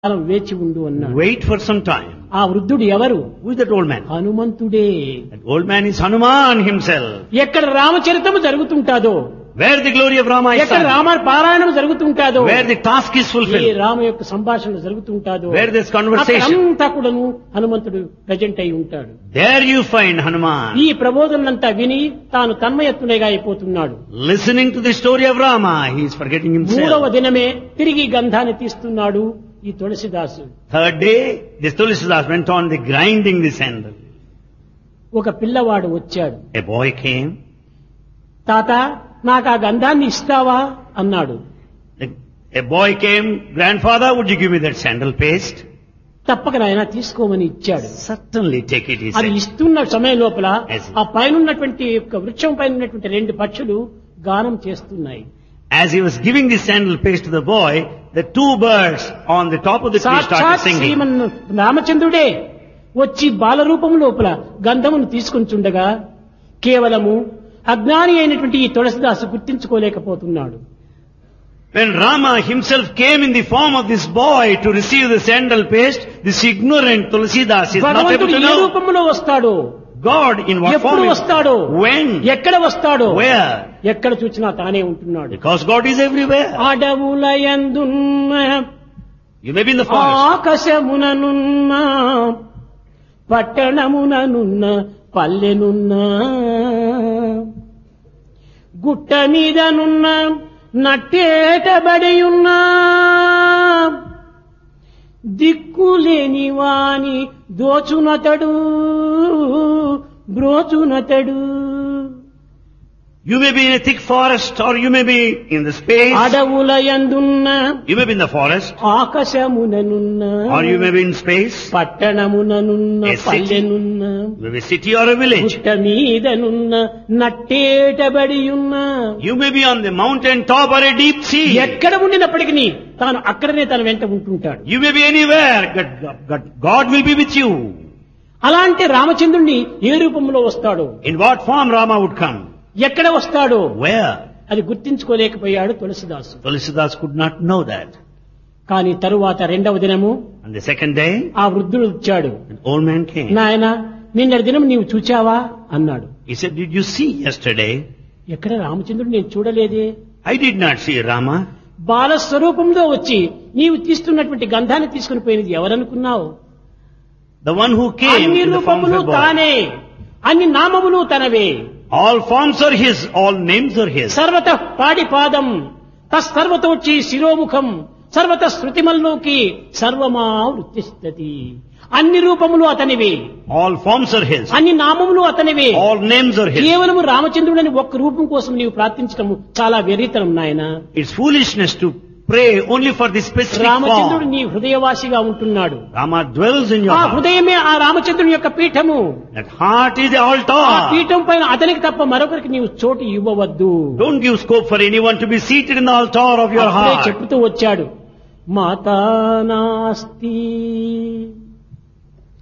వేచి ఉండు అన్నాడు. Wait for some time. ఆ వృద్ధుడు ఎవరు? Who is that old man? హనుమంతుడే. That old man is Hanuman himself. ఎక్కడ రామచరితము జరుగుతుంటాదో, Where the glory of Rama is ఎక్కడ sung, రామ పారాయణం జరుగుతుంటాదో, where the task is A fulfilled, Rama యొక్క సంభాషణ జరుగుతుంటాదో, where there is conversation, అంతా కూడాను హనుమంతుడు ప్రజెంట్ అయి ఉంటాడు. there you find Hanuman. ఈ ప్రబోధనంతా విని తాను తన్మయత్తునిగా అయిపోతున్నాడు. Listening to the story of Rama, he is forgetting మూడవ himself. దినమే తిరిగి గంధాన్ని తీస్తున్నాడు ఈ తులసిదాసు. Third day, this Tulsidas went on the grinding the sandal. ఒక పిల్లవాడు వచ్చాడు. A boy came. తాత, నాకు ఆ గంధాన్ని ఇస్తావా అన్నాడు. A boy came, grandfather, would you give me that sandal paste? తప్పక నాయన తీసుకోమని ఇచ్చాడు. Certainly take it, he అది said. ఇస్తున్న సమయం లోపల Yes. ఆ పైన ఉన్నటువంటి యొక్క వృక్షం పైన ఉన్నటువంటి రెండు పక్షులు గానం చేస్తున్నాయి. As he was giving the sandal paste to the boy, the two birds on the top of the tree started సాక్షాత్ singing. శ్రీమన్ రామచంద్రుడే వచ్చి బాలరూపం లోపల గంధమును తీసుకుని చుండగా కేవలము అజ్ఞాని అయినటువంటి ఈ తులసిదాసు గుర్తించుకోలేకపోతున్నాడు. When Rama himself came in the form of this boy to receive the sandal paste, this ignorant Tulsidas is not able భగవంతుడు to A know రూపంలో వస్తాడో, God in what ఎప్పుడు form, వస్తాడో, when, ఎక్కడ వస్తాడో, where, ఎక్కడ చూచినా తానే ఉంటున్నాడు. because God is everywhere. అడవులయందున్న You may be in the forest, ఆకాశముననున్న పట్టణముననున్న పల్లెనున్న గుట్ట మీదనున్న నట్టేటబడి ఉన్నా దిక్కులేని వాని దోచునతడు బ్రోచునతడు. you may be in a thick forest or you may be in the space, అడవులయందున్న you may be in the forest ఆకాశముననున్న or you may be in space, పట్టణముననున్న A city. పల్లెనున్న you may be a city or a village. గుట్ట మీదనున్న నట్టేటబడి ఉన్న You may be on the mountain top or a deep sea. ఎక్కడ ఉండినప్పటికీ తాను అక్కడనే తన వెంట ఉంటుంటాడు. You may be anywhere. God will be with you. అలాంటి రామచంద్రుణ్ణి ఏ రూపంలో వస్తాడో, In what form Rama would come? ఎక్కడ వస్తాడో Where? అది గుర్తించుకోలేకపోయాడు తులసిదాసు. Tulsidas could not know that. కానీ తరువాత రెండవ దినము On the second day, ఆ వృద్ధుడు వచ్చాడు. an old man came. నాయన, నిన్నటి దినం నీవు చూచావా అన్నాడు. He said, did you see yesterday? ఎక్కడ రామచంద్రుడు నేను చూడలేదే. I did not see Rama. బాలస్వరూపంలో వచ్చి నీవు తీస్తున్నటువంటి గంధాన్ని తీసుకుని పోయినది ఎవరనుకున్నావు? The one who came అన్ని in the form of రూపములు a boy. తానే, అన్ని నామములు తనవే. All forms are his, all names are his. సర్వత పాడి పాదం తస్సర్వతోచ్చి శిరోముఖం సర్వత శృతిమల్లోకి సర్వమా వృత్తిస్తతి. అన్ని రూపములు అతనివే, All forms are his. అన్ని నామములు అతనివే. All names are his. కేవలము రామచంద్రుడని ఒక్క రూపం కోసం నీవు ప్రార్థించడం చాలా వెర్రితనం నాయన. It's foolishness to pray only for the specific రామచంద్రుడు form. నీ హృదయవాసిగా ఉంటున్నాడు. Rama dwells in your ఆ heart. హృదయమే ఆ రామచంద్రుని యొక్క Peetham. That heart is the ఆ altar. పీఠం పైన అతనికి తప్ప మరొకరికి నీవు చోటు ఇవ్వవద్దు. Don't give scope for anyone to be seated in the altar of your అప్పుడే heart. చెప్తూ వచ్చాడు, మాతా నాస్తి